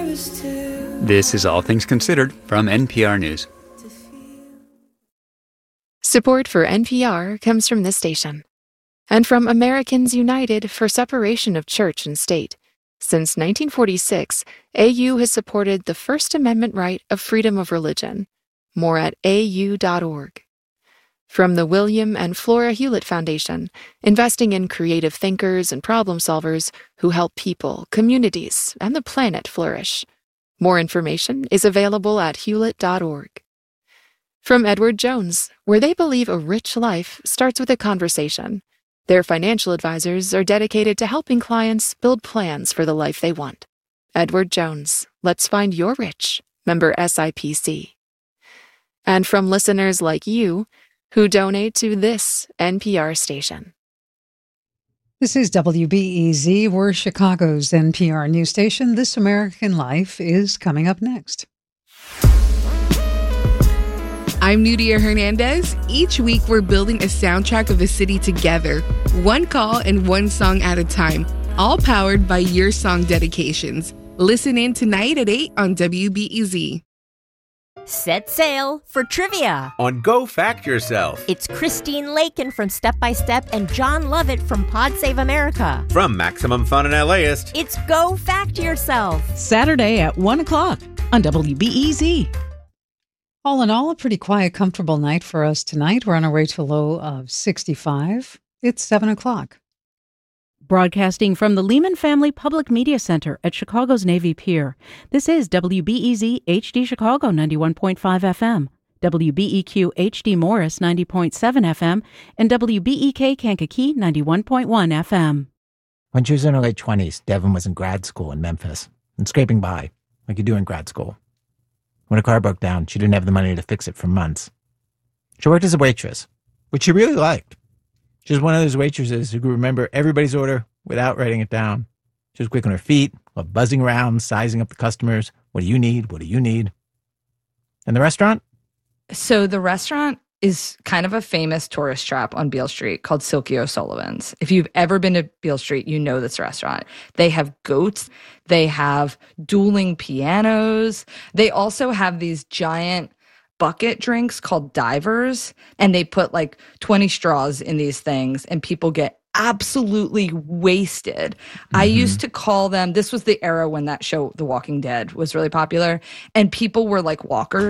This is All Things Considered from NPR News. Support for NPR comes from this station and from Americans United for Separation of Church and State. Since 1946, AU has supported the First Amendment right of freedom of religion. More at au.org. From the William and Flora Hewlett Foundation, investing in creative thinkers and problem solvers who help people, communities, and the planet flourish. More information is available at hewlett.org. From Edward Jones, where they believe a rich life starts with a conversation. Their financial advisors are dedicated to helping clients build plans for the life they want. Edward Jones, let's find your rich. Member SIPC. And from listeners like you, who donate to this NPR station. This is WBEZ. We're Chicago's NPR news station. This American Life is coming up next. I'm Nudia Hernandez. Each week, we're building a soundtrack of a city together, one call and one song at a time, all powered by your song dedications. Listen in tonight at 8 on WBEZ. Set sail for trivia on Go Fact Yourself. It's Christine Lakin from Step by Step and John Lovett from Pod Save America. From Maximum Fun and LAist, it's Go Fact Yourself. Saturday at 1 o'clock on WBEZ. All in all, a pretty quiet, comfortable night for us tonight. We're on our way to a low of 65. It's 7 o'clock. Broadcasting from the Lehman Family Public Media Center at Chicago's Navy Pier. This is WBEZ HD Chicago 91.5 FM, WBEQ HD Morris 90.7 FM, and WBEK Kankakee 91.1 FM. When she was in her late 20s, Devin was in grad school in Memphis and scraping by, like you do in grad school. When her car broke down, she didn't have the money to fix it for months. She worked as a waitress, which she really liked. She was one of those waitresses who could remember everybody's order without writing it down. She was quick on her feet, loved buzzing around, sizing up the customers. What do you need? What do you need? And the restaurant? So the restaurant is kind of a famous tourist trap on Beale Street called Silky O'Sullivan's. If you've ever been to Beale Street, you know this restaurant. They have goats. They have dueling pianos. They also have these giant bucket drinks called divers, and they put like 20 straws in these things and people get absolutely wasted. I used to call them, this was the era when that show The Walking Dead was really popular, and people were like walkers.